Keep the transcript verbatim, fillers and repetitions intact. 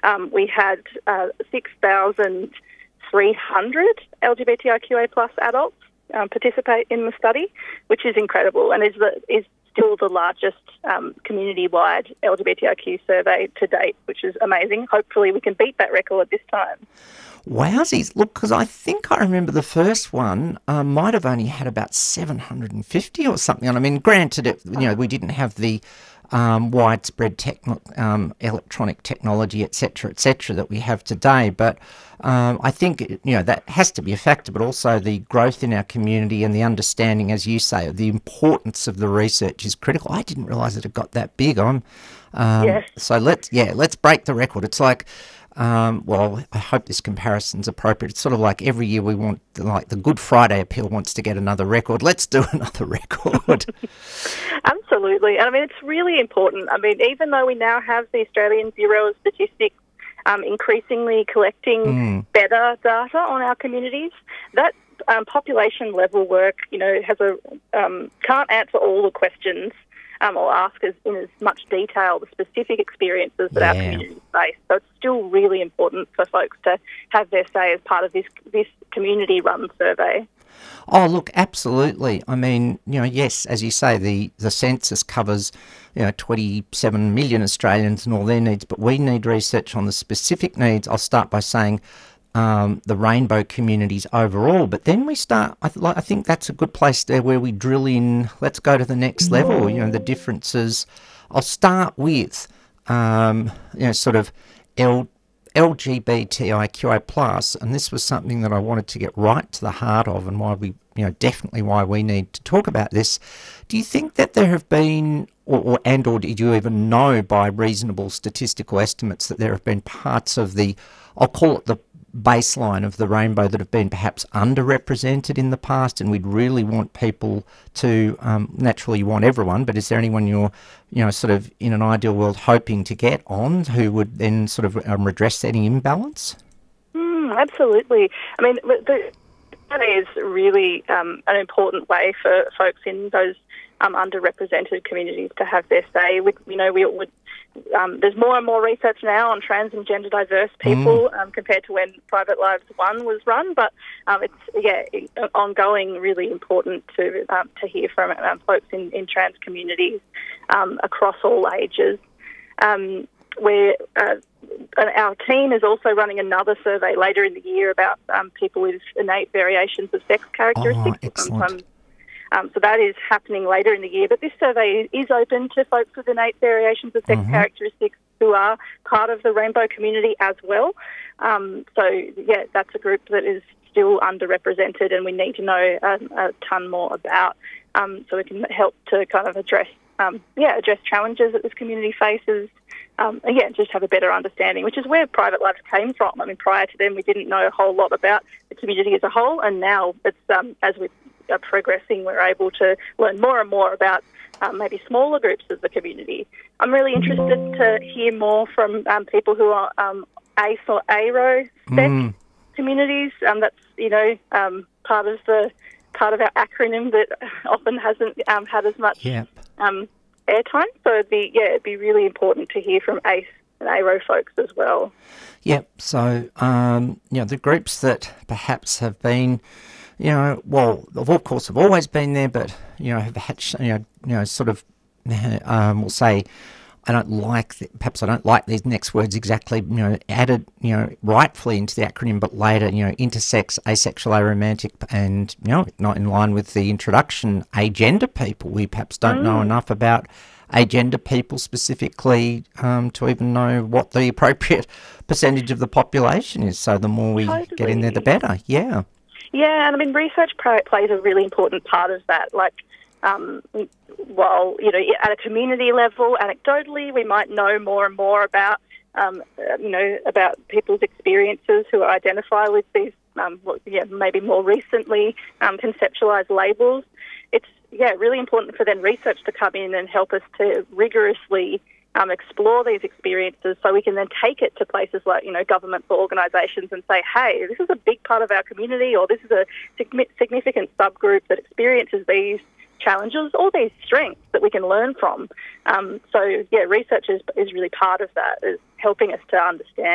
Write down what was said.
um, we had uh, six thousand three hundred LGBTIQA plus adults um, participate in the study, which is incredible and is the, is still the largest um, community-wide L G B T I Q survey to date, which is amazing. Hopefully we can beat that record this time. Wowsies. Look, because I think I remember the first one um, might have only had about seven hundred fifty or something. And I mean, granted, it, you know, we didn't have the um, widespread techno- um, electronic technology, et cetera, et cetera, that we have today. But um, I think, you know, that has to be a factor, but also the growth in our community and the understanding, as you say, of the importance of the research is critical. I didn't realise that it got that big. I'm, um, yes. So let's, yeah, let's break the record. It's like... Um, well, I hope this comparison's appropriate. It's sort of like every year we want, like the Good Friday Appeal wants to get another record. Let's do another record. Absolutely. And I mean, it's really important. I mean, even though we now have the Australian Bureau of Statistics um, increasingly collecting mm. better data on our communities, that um, population level work, you know, has a um, can't answer all the questions Um, or ask us in as much detail the specific experiences that yeah. our communities face. So it's still really important for folks to have their say as part of this this community-run survey. Oh, look, absolutely. I mean, you know, yes, as you say, the, the census covers, you know, twenty-seven million Australians and all their needs, but we need research on the specific needs. I'll start by saying Um, the rainbow communities overall, but then we start, I, th- I think that's a good place there where we drill in, let's go to the next level, you know, the differences. I'll start with, um, you know, sort of L- LGBTIQA plus, and this was something that I wanted to get right to the heart of and why we, you know, definitely why we need to talk about this. Do you think that there have been, or, or and or did you even know by reasonable statistical estimates that there have been parts of the, I'll call it the baseline of the rainbow that have been perhaps underrepresented in the past, and we'd really want people to, um, naturally you want everyone, but is there anyone you're, you know, sort of in an ideal world hoping to get on who would then sort of um, redress any imbalance? Mm, absolutely. I mean, the, that is really um, an important way for folks in those um, underrepresented communities to have their say. We, you know, we would Um, there's more and more research now on trans and gender diverse people mm. um, compared to when Private Lives One was run, but um, it's yeah ongoing, really important to um, to hear from um, folks in, in trans communities um, across all ages. Um, where uh, our team is also running another survey later in the year about um, people with innate variations of sex characteristics. Oh, excellent. Um, Um, so that is happening later in the year. But this survey is open to folks with innate variations of sex mm-hmm. characteristics who are part of the rainbow community as well. Um, so, yeah, that's a group that is still underrepresented and we need to know a, a ton more about um, so we can help to kind of address, um, yeah, address challenges that this community faces. Um, and, yeah, just have a better understanding, which is where Private Lives came from. I mean, prior to them, we didn't know a whole lot about the community as a whole, and now it's um, as we are progressing, we're able to learn more and more about um, maybe smaller groups of the community. I'm really interested to hear more from um, people who are um, A C E or A R O spec mm. communities. Um, that's you know um, part of the part of our acronym that often hasn't um, had as much yep. um, airtime. So it'd be yeah, it'd be really important to hear from A C E and A R O folks as well. Yep. So um, you know the groups that perhaps have been. You know, well, of course, have always been there, but, you know, have had, you know, you know sort of, um, we'll say, I don't like, the, perhaps I don't like these next words exactly, you know, added, you know, rightfully into the acronym, but later, you know, intersex, asexual, aromantic, and, you know, not in line with the introduction, agender people. We perhaps don't mm. know enough about agender people specifically um, to even know what the appropriate percentage of the population is. So the more we totally. get in there, the better. Yeah. Yeah, and I mean, research plays a really important part of that. Like, um, while, you know, at a community level, anecdotally, we might know more and more about, um, you know, about people's experiences who identify with these, um, yeah, maybe more recently um, conceptualised labels. It's, yeah, really important for then research to come in and help us to rigorously Um, explore these experiences so we can then take it to places like, you know, governments or organisations and say, hey, this is a big part of our community, or this is a significant subgroup that experiences these challenges or these strengths that we can learn from. Um, so, yeah, research is, is really part of that, is helping us to understand